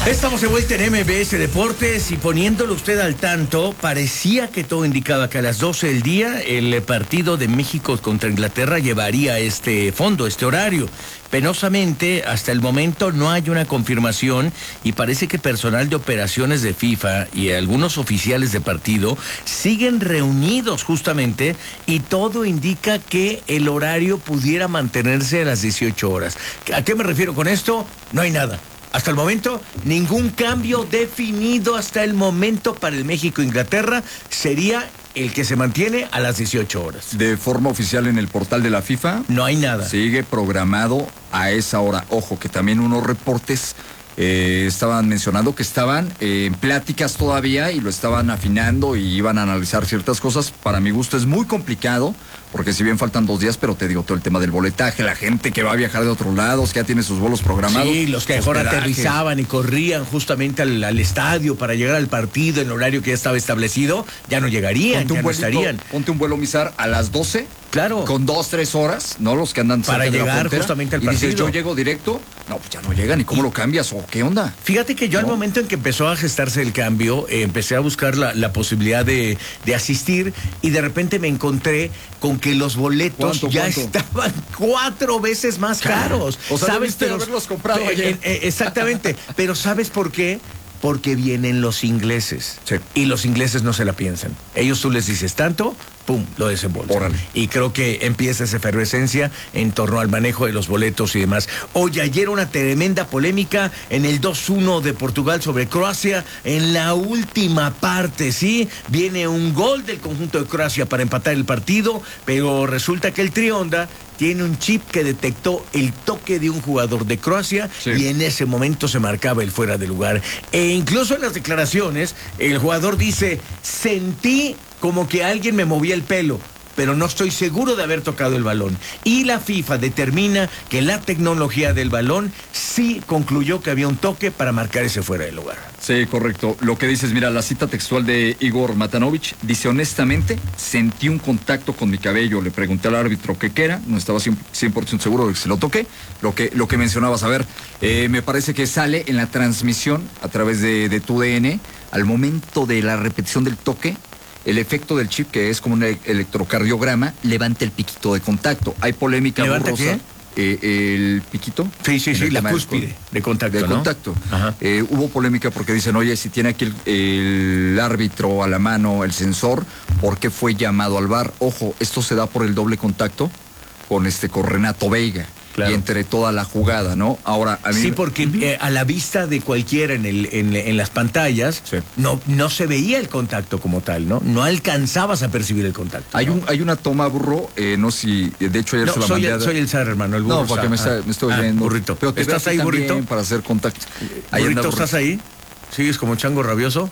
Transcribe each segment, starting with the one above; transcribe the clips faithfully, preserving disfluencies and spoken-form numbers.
Estamos de vuelta en M B S Deportes y poniéndolo usted al tanto, parecía que todo indicaba que a las doce del día el partido de México contra Inglaterra llevaría este fondo, este horario. Penosamente, hasta el momento no hay una confirmación y parece que personal de operaciones de FIFA y algunos oficiales de partido siguen reunidos justamente y todo indica que el horario pudiera mantenerse a las dieciocho horas. ¿A qué me refiero con esto? No hay nada. Hasta el momento, ningún cambio definido hasta el momento para el México-Inglaterra. Sería el que se mantiene a las dieciocho horas. De forma oficial en el portal de la FIFA. No hay nada. Sigue programado a esa hora. Ojo, que también unos reportes eh, estaban mencionando que estaban eh, en pláticas todavía y lo estaban afinando y iban a analizar ciertas cosas. Para mi gusto es muy complicado, porque si bien faltan dos días, pero te digo todo el tema del boletaje, la gente que va a viajar de otros lados, que ya tiene sus vuelos programados. Sí, los que mejor aterrizaban y corrían justamente al, al estadio para llegar al partido en el horario que ya estaba establecido, ya no llegarían, ya no estarían. Ponte un vuelo Mizar a las doce. Claro. Con dos, tres horas, ¿no? Los que andan para llegar frontera, justamente al y partido. Dices, yo llego directo. No, pues ya no llegan. ¿Y cómo y, lo cambias? ¿O qué onda? Fíjate que yo ¿No? al momento en que empezó a gestarse el cambio, eh, empecé a buscar la, la posibilidad de, de asistir y de repente me encontré con que los boletos ¿Cuánto, ya cuánto? estaban cuatro veces más caros. O sea, ¿sabes? Pero, haberlos comprado eh, ayer. Eh, exactamente. Pero ¿sabes por qué? Porque vienen los ingleses. Sí. Y los ingleses no se la piensan. Ellos tú les dices tanto, pum, lo desembolsan. Órale. Y creo que empieza esa efervescencia en torno al manejo de los boletos y demás. Hoy, ayer una tremenda polémica en el dos uno de Portugal sobre Croacia. En la última parte, ¿sí? Viene un gol del conjunto de Croacia para empatar el partido, pero resulta que el Trionda tiene un chip que detectó el toque de un jugador de Croacia, sí, y en ese momento se marcaba el fuera de lugar. E incluso en las declaraciones, el jugador dice, sentí como que alguien me movía el pelo, pero no estoy seguro de haber tocado el balón. Y la FIFA determina que la tecnología del balón sí concluyó que había un toque para marcar ese fuera de lugar. Sí, correcto. Lo que dices, mira, la cita textual de Igor Matanovich dice, honestamente, sentí un contacto con mi cabello. Le pregunté al árbitro qué era, no estaba cien por ciento seguro de que se lo toqué. Lo que, lo que mencionabas, a ver, eh, me parece que sale en la transmisión a través de, de tu D N, al momento de la repetición del toque, el efecto del chip, que es como un electrocardiograma, levanta el piquito de contacto. Hay polémica ¿Levanta borrosa. qué? Eh, el piquito. Sí, sí, sí, la cúspide de contacto, de ¿no? contacto. Eh, hubo polémica porque dicen, oye, si tiene aquí el, el árbitro a la mano, el sensor, ¿por qué fue llamado al V A R? Ojo, esto se da por el doble contacto con este con Renato Veiga. Claro. Y entre toda la jugada, ¿no? Ahora, a mí... Sí, porque uh-huh. eh, a la vista de cualquiera en, el, en, en las pantallas, sí, no, no se veía el contacto como tal, ¿no? No alcanzabas a percibir el contacto. Hay, ¿no? un, hay una toma, burro, eh, no sé si... De hecho, ayer no, se la soy mandé... El, soy el zar, hermano, el burro. No, porque me, está, me estoy ah, viendo. Burrito. Pero te ¿Estás ahí, burrito? Para hacer contacto. Ahí burrito, anda, ¿estás ahí? ¿Sigues como chango rabioso?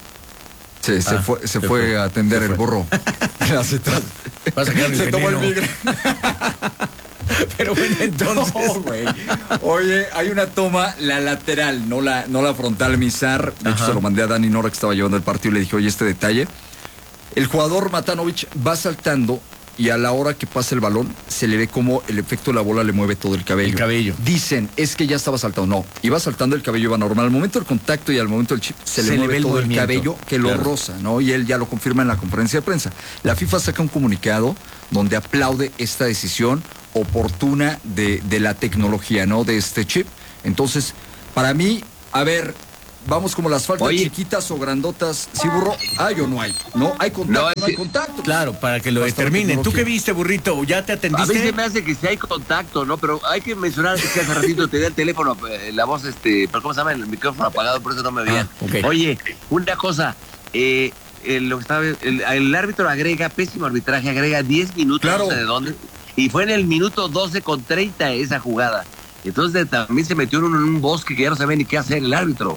Sí, se ah, fue, se, se fue, fue a atender se el fue. burro. Vas a quedar el Se tomó el migre. Pero bueno, entonces... No, güey. Oye, hay una toma, la lateral, no la, no la frontal, Mizar. De Ajá. hecho, se lo mandé a Dani Nora, que estaba llevando el partido, y le dije, oye, este detalle. El jugador Matanovich va saltando y a la hora que pasa el balón, se le ve como el efecto de la bola le mueve todo el cabello. El cabello. Dicen, es que ya estaba saltando. No, iba saltando, el cabello iba normal. Al momento del contacto y al momento del chip, se, se le mueve le todo el, el cabello que lo claro. roza, ¿no? Y él ya lo confirma en la conferencia de prensa. La FIFA saca un comunicado donde aplaude esta decisión oportuna de, de la tecnología, ¿no? De este chip. Entonces, para mí, a ver, vamos como las faltas Oye. chiquitas o grandotas. Sí, burro, hay o no hay. No, hay contacto, no, no hay contacto. Claro, para que lo Bastante determinen. ¿Tú qué viste, burrito? ¿Ya te atendiste? A mí se me hace que si hay contacto, ¿no? Pero hay que mencionar que hace ratito te di el teléfono, la voz, este, ¿cómo se llama? El micrófono apagado, por eso no me veían. Ah, okay. Oye, una cosa, eh, el, lo que estaba, el, el árbitro agrega, pésimo arbitraje, agrega diez minutos, claro. no sé de dónde. Y fue en el minuto doce con treinta esa jugada. Entonces también se metió en un, en un bosque que ya no sabía ni qué hacer el árbitro.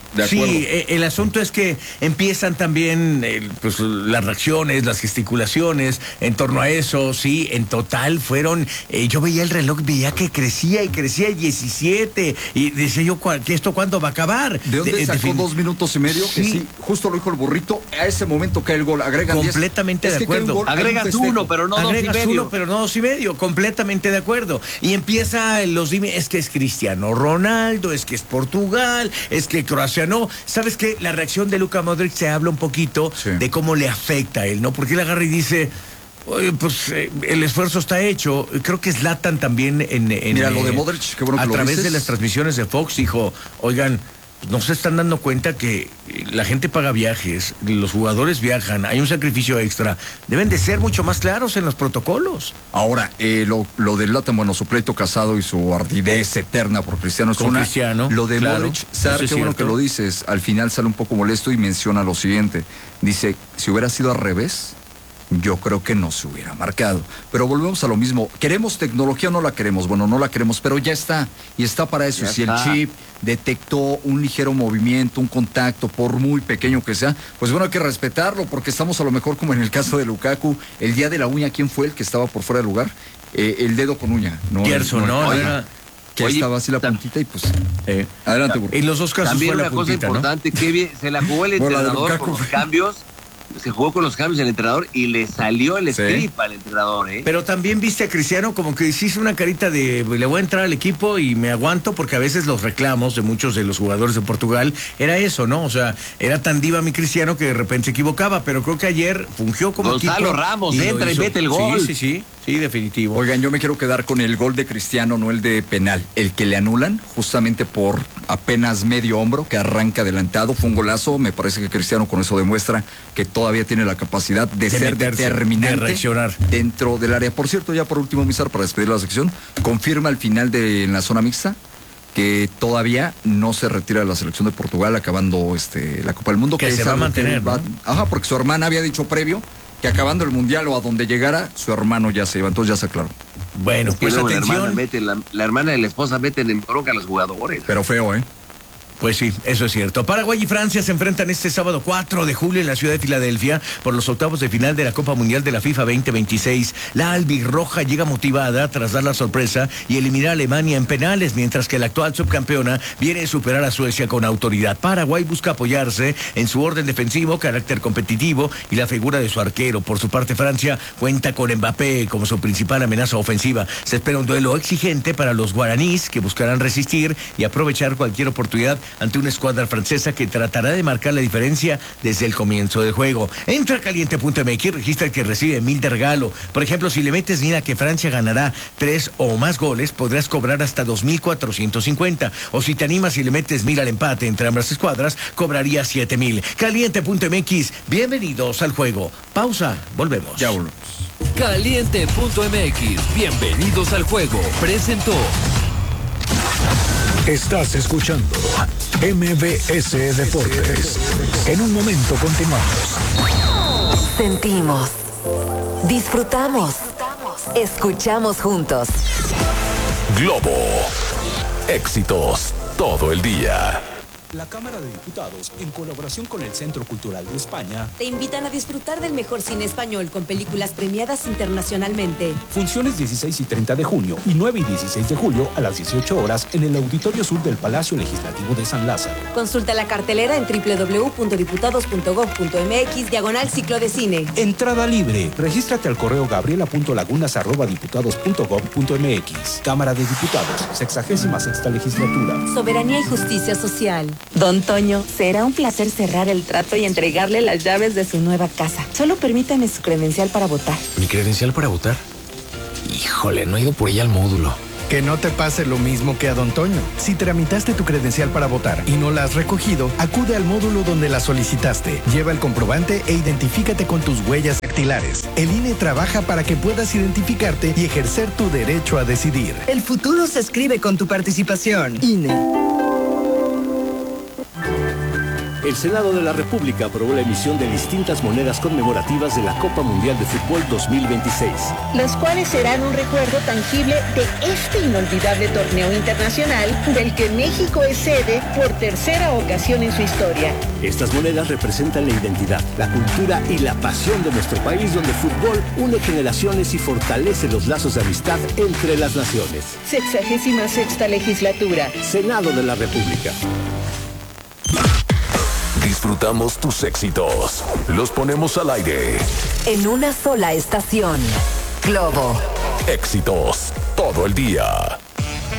De acuerdo. Sí, el asunto es que empiezan también eh, pues, las reacciones, las gesticulaciones en torno a eso, sí, en total fueron, eh, yo veía el reloj, veía que crecía y crecía el diecisiete, y decía yo, ¿que esto cuándo va a acabar? ¿De dónde de, sacó de, dos minutos y medio? Sí. Que sí, justo lo dijo el burrito, a ese momento cae el gol, agregan completamente diez. de acuerdo. Gol, agregas uno, pero no agregas dos y medio. uno, pero no dos y medio, completamente de acuerdo. Y empieza los dime, es que es Cristiano Ronaldo, es que es Portugal, es que Croacia no. ¿Sabes qué? La reacción de Luka Modric se habla un poquito sí. de cómo le afecta a él, ¿no? Porque él agarra y dice, oye, pues eh, el esfuerzo está hecho. Creo que Zlatan también en, en Mira, lo de Modric, qué bueno que a lo través dices. de las transmisiones de Fox dijo, oigan, no se están dando cuenta que la gente paga viajes, los jugadores viajan, hay un sacrificio extra. Deben de ser mucho más claros en los protocolos. Ahora, eh, lo, lo de Zlatan, bueno, su pleito casado y su ardidez eterna por Cristiano. Con una, Cristiano. Lo de claro, Modric, Sar, qué bueno que lo dices. Al final sale un poco molesto y menciona lo siguiente. Dice, si hubiera sido al revés, yo creo que no se hubiera marcado. Pero volvemos a lo mismo. ¿Queremos tecnología o no la queremos? Bueno, no la queremos, pero ya está. Y está para eso. Ya y si está. el chip detectó un ligero movimiento, un contacto, por muy pequeño que sea, pues bueno, hay que respetarlo, porque estamos a lo mejor como en el caso de Lukaku, el día de la uña, ¿quién fue el que estaba por fuera de lugar? Eh, el dedo con uña. No, Gerson, no, no, era... Que Oye, estaba así la puntita y pues... Eh, adelante, Burro. En los dos casos También fue una la cosa puntita, importante, ¿no? que bien, se la jugó el Bueno, la de entrenador Lukaku. con los cambios, se jugó con los cambios el entrenador y le salió el Sí. script al entrenador, ¿eh? Pero también viste a Cristiano como que hiciste una carita de le voy a entrar al equipo y me aguanto, porque a veces los reclamos de muchos de los jugadores de Portugal era eso, ¿no? O sea, era tan diva mi Cristiano que de repente se equivocaba, pero creo que ayer fungió como Gonzalo equipo Ramos lo entra y hizo. mete el gol. Sí, sí, sí, sí, definitivo. Oigan, yo me quiero quedar con el gol de Cristiano, no el de penal. El que le anulan justamente por apenas medio hombro, que arranca adelantado. Fue un golazo. Me parece que Cristiano con eso demuestra que todavía tiene la capacidad de, De ser meterse, determinante, de reaccionar dentro del área. Por cierto, ya por último, Mizar, para despedir la sección, confirma al final de en la zona mixta que todavía no se retira de la selección de Portugal acabando este la Copa del Mundo. Que que se es va a algo mantener, que va- ¿no? Ajá, porque su hermana había dicho previo que acabando el Mundial o a donde llegara, su hermano ya se iba. Entonces ya se aclaró. Bueno, Es que pues luego la hermana, atención. mete, la, la hermana de la esposa meten en bronca a los jugadores. Pero feo, ¿eh? Pues sí, eso es cierto. Paraguay y Francia se enfrentan este sábado cuatro de julio en la ciudad de Filadelfia por los octavos de final de la Copa Mundial de la FIFA veinte veintiséis. La albirroja llega motivada tras dar la sorpresa y eliminar a Alemania en penales, mientras que la actual subcampeona viene a superar a Suecia con autoridad. Paraguay busca apoyarse en su orden defensivo, carácter competitivo y la figura de su arquero. Por su parte, Francia cuenta con Mbappé como su principal amenaza ofensiva. Se espera un duelo exigente para los guaraníes, que buscarán resistir y aprovechar cualquier oportunidad ante una escuadra francesa que tratará de marcar la diferencia desde el comienzo del juego. Entra a caliente punto m x, registra el que recibe mil de regalo. Por ejemplo, si le metes mira que Francia ganará tres o más goles, podrás cobrar hasta dos mil cuatrocientos cincuenta. O si te animas y le metes mil al empate entre ambas escuadras, cobraría siete mil. caliente punto m x, bienvenidos al juego. Pausa, volvemos. Ya volvemos. caliente punto m x, bienvenidos al juego. Presentó. Estás escuchando M B S Deportes. En un momento continuamos. Sentimos, disfrutamos, escuchamos juntos. Globo. Éxitos todo el día. La Cámara de Diputados, en colaboración con el Centro Cultural de España, te invitan a disfrutar del mejor cine español con películas premiadas internacionalmente. funciones dieciséis y treinta de junio y nueve y dieciséis de julio a las dieciocho horas en el Auditorio Sur del Palacio Legislativo de San Lázaro. Consulta la cartelera en doble u doble u doble u punto diputados punto gob punto m x diagonal ciclo de cine. Entrada libre. Regístrate al correo gabriela punto lagunas arroba diputados punto gob punto m x. Cámara de Diputados, sexagésima sexta legislatura. Soberanía y justicia social. Don Toño, será un placer cerrar el trato y entregarle las llaves de su nueva casa. Solo permítame su credencial para votar. ¿Mi credencial para votar? Híjole, no he ido por ella al módulo. Que no te pase lo mismo que a Don Toño. Si tramitaste tu credencial para votar y no la has recogido, acude al módulo donde la solicitaste. Lleva el comprobante e identifícate con tus huellas dactilares. El I N E trabaja para que puedas identificarte y ejercer tu derecho a decidir. El futuro se escribe con tu participación. I N E. El Senado de la República aprobó la emisión de distintas monedas conmemorativas de la Copa Mundial de Fútbol dos mil veintiséis. Las cuales serán un recuerdo tangible de este inolvidable torneo internacional del que México es sede por tercera ocasión en su historia. Estas monedas representan la identidad, la cultura y la pasión de nuestro país, donde el fútbol une generaciones y fortalece los lazos de amistad entre las naciones. Sexagésima sexta legislatura. Senado de la República. Disfrutamos tus éxitos. Los ponemos al aire. En una sola estación. Globo. Éxitos todo el día.